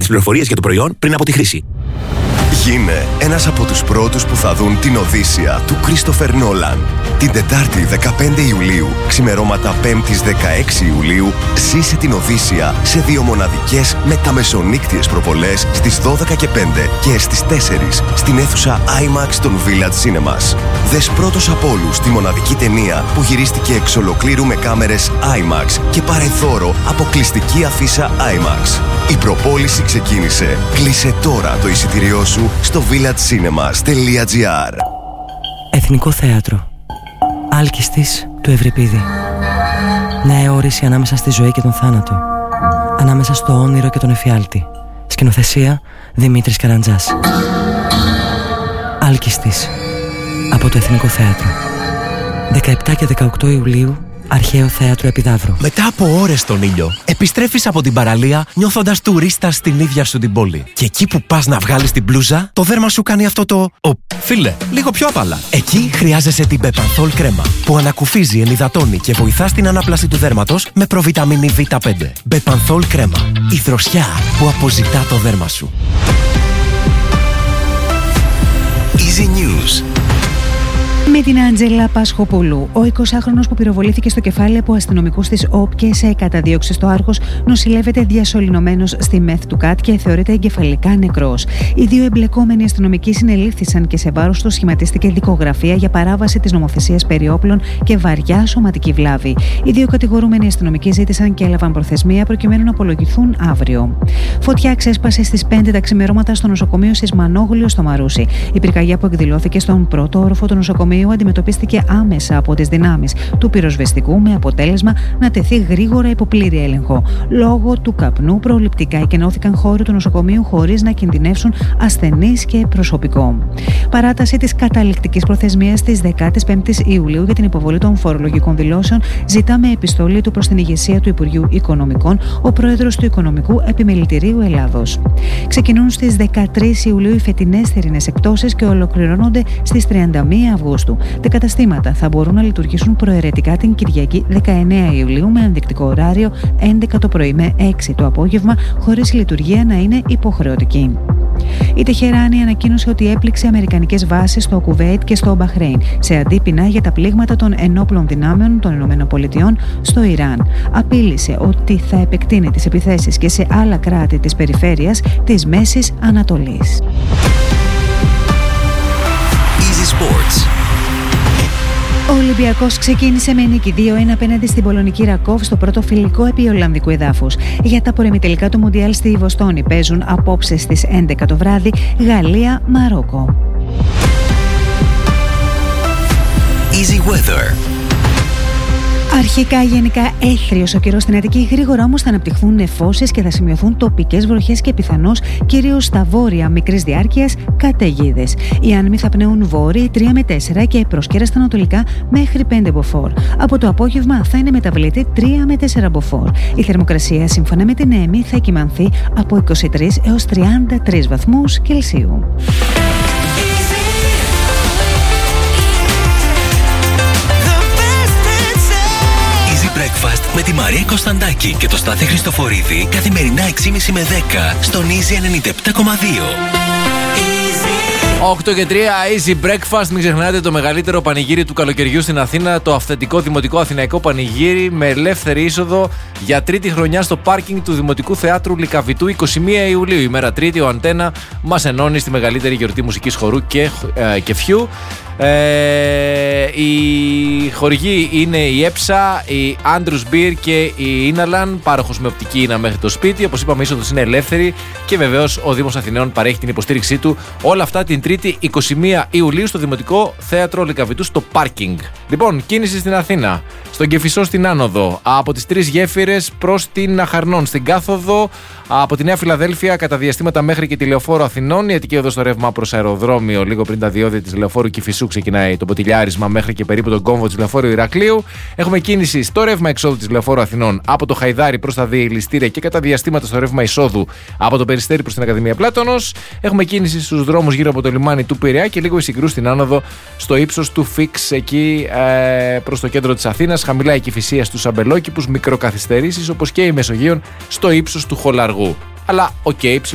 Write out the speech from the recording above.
τις πληροφορίες για το προϊόν πριν από τη χρήση. Γίνε ένας από τους πρώτους που θα δουν την Οδύσσεια του Κρίστοφερ Νόλαν. Την Τετάρτη 15 Ιουλίου, ξημερώματα 5ης 16 Ιουλίου, ζήσε την Οδύσσεια σε 2 μοναδικές μεταμεσονύκτιες προβολές στις 12 και 5 και στις 4 στην αίθουσα IMAX των Village Cinemas. Δες πρώτος από όλους τη μοναδική ταινία που γυρίστηκε εξ ολοκλήρου με κάμερες IMAX και πάρε δώρο αποκλειστική αφίσα IMAX. Η προπόληση ξεκίνησε. Κλείσε τώρα το εισιτήριό σου στο villagecinemas.gr. Εθνικό Θέατρο. Άλκηστης του Ευρυπίδη. Νέα όρηση ανάμεσα στη ζωή και τον θάνατο. Ανάμεσα στο όνειρο και τον εφιάλτη. Σκηνοθεσία Δημήτρης Καραντζάς. Άλκηστης. Από το Εθνικό Θέατρο. 17 και 18 Ιουλίου, Αρχαίο Θέατρο Επιδαύρου. Μετά από ώρες στον ήλιο, επιστρέφεις από την παραλία νιώθοντας τουρίστα στην ίδια σου την πόλη. Και εκεί που πας να βγάλεις την μπλούζα, το δέρμα σου κάνει αυτό το φίλε, λίγο πιο απαλά. Εκεί χρειάζεσαι την Μπεπανθόλ κρέμα, που ανακουφίζει, ενυδατώνει και βοηθά στην ανάπλαση του δέρματος με προβιταμίνη Β5. Μπεπανθόλ κρέμα. Η δροσιά που αποζητά το δέρμα σου. Easy News. Με την Άντζελα Πασχοπούλου, ο 20χρονος που πυροβολήθηκε στο κεφάλι από αστυνομικούς της ΟΠ και σε καταδίωξη στο Άρχος, νοσηλεύεται διασωληνωμένος στη ΜΕΘ του ΚΑΤ και θεωρείται εγκεφαλικά νεκρός. Οι 2 εμπλεκόμενοι αστυνομικοί συνελήφθησαν και σε βάρος του σχηματίστηκε δικογραφία για παράβαση της νομοθεσίας περί όπλων και βαριά σωματική βλάβη. Οι 2 κατηγορούμενοι αστυνομικοί ζήτησαν και έλαβαν προθεσμία προκειμένου να απολογηθούν αύριο. Φωτιά ξέσπασε στις 5 τα ξημερώματα στο νοσοκομείο Σισμανόγλιο στο Μαρούσι. Η πυρκαγιά που εκδηλώθηκε στον πρώτο όροφο του νοσοκομείου αντιμετωπίστηκε άμεσα από τις δυνάμεις του πυροσβεστικού με αποτέλεσμα να τεθεί γρήγορα υπό πλήρη έλεγχο. Λόγω του καπνού προληπτικά εκενώθηκαν χώροι του νοσοκομείου χωρίς να κινδυνεύσουν ασθενείς και προσωπικό. Παράταση της καταληκτικής προθεσμίας της 15ης Ιουλίου για την υποβολή των φορολογικών δηλώσεων ζητά με επιστολή του προς την ηγεσία του Υπουργείου Οικονομικών ο πρόεδρος του Οικονομικού Επιμελητηρίου Ελλάδος. Ξεκινούν στις 13 Ιουλίου οι φετινές θερινές εκπτώσεις και ολοκληρώνονται στις 31 Αυγούστου. Τα καταστήματα θα μπορούν να λειτουργήσουν προαιρετικά την Κυριακή 19 Ιουλίου με ενδεικτικό ωράριο 11 το πρωί με 6 το απόγευμα, χωρίς η λειτουργία να είναι υποχρεωτική. Η Τεχεράνη ανακοίνωσε ότι έπληξε αμερικανικές βάσεις στο Κουβέιτ και στο Μπαχρέιν σε αντίπεινα για τα πλήγματα των ενόπλων δυνάμεων των ΗΠΑ στο Ιράν. Απείλησε ότι θα επεκτείνει τις επιθέσεις και σε άλλα κράτη της περιφέρειας της Μέσης Ανατολής. Easy Sports. Ο Ολυμπιακός ξεκίνησε με νίκη 2-1 απέναντι στην Πολωνική Ρακόβ στο πρώτο φιλικό επί Ολλανδικού εδάφους. Για τα προημιτελικά του Μουντιάλ στη Βοστόνη παίζουν απόψε στις 11 το βράδυ Γαλλία-Μαρόκο. Easy Weather. Αρχικά γενικά έθριος ο καιρός στην Αττική, γρήγορα όμως θα αναπτυχθούν νεφώσεις και θα σημειωθούν τοπικές βροχές και πιθανώς κυρίως στα βόρεια μικρής διάρκειας καταιγίδες. Οι άνεμοι θα πνέουν βόρειοι 3 με 4 και προσκέρα στα ανατολικά μέχρι 5 μποφόρ. Από το απόγευμα θα είναι μεταβλητή 3 με 4 μποφόρ. Η θερμοκρασία σύμφωνα με την ΕΜΗ θα κυμανθεί από 23 έως 33 βαθμούς Κελσίου. Breakfast με τη Μαρία Κωνσταντάκη και το Στάθη Χριστοφορίδη καθημερινά 6.30 με 10 στον Easy 97.2. 8 και 3 Easy Breakfast. Μην ξεχνάτε το μεγαλύτερο πανηγύρι του καλοκαιριού στην Αθήνα, το αυθεντικό δημοτικό αθηναϊκό πανηγύρι με ελεύθερη είσοδο για τρίτη χρονιά στο πάρκινγκ του Δημοτικού Θεάτρου Λυκαβητού 21 Ιουλίου. Ημέρα Τρίτη, ο Αντένα μας ενώνει στη μεγαλύτερη γιορτή μουσικής χορού και κεφιού. Οι χορηγοί είναι η Έψα, η Andrews Beer και η Ίναλαν, πάροχος με οπτική ίνα μέχρι το σπίτι. Όπως είπαμε, η είσοδος είναι ελεύθερη και βεβαίως ο Δήμος Αθηναίων παρέχει την υποστήριξή του. Όλα αυτά την Τρίτη 21 Ιουλίου στο Δημοτικό Θέατρο Λυκαβητού στο πάρκινγκ. Λοιπόν, κίνηση στην Αθήνα, στον Κεφισό στην άνοδο, από τις 3 γέφυρες προς την Αχαρνών, στην κάθοδο από τη Νέα Φιλαδέλφια κατά διαστήματα μέχρι και τη Λεωφόρο Αθηνών. Η Αττική οδός στο ρεύμα προς αεροδρόμιο, λίγο πριν τα διόδια της Λεωφόρου Κηφισού, ξεκινάει το ποτηλιάρισμα μέχρι και περίπου τον κόμβο της Λεωφόρου Ηρακλείου. Έχουμε κίνηση στο ρεύμα εξόδου της Λεωφόρου Αθηνών από το Χαϊδάρι προς τα Διελιστήρια και κατά διαστήματα στο ρεύμα εισόδου από το Περιστέρι προς την Ακαδημία Πλάτωνος. Έχουμε κίνηση στους δρόμους γύρω από το λιμάνι του Πειραιά και λίγο η συγκρού στην άνοδο στο ύψος του Φίξ εκεί προς το κέντρο της Αθήνας. Χαμηλά η Κηφισία στους Αμπελόκηπους, μικροκαθυστερήσεις όπως και η Μεσογείων στο ύψος του Χολαργού. Αλλά οκ,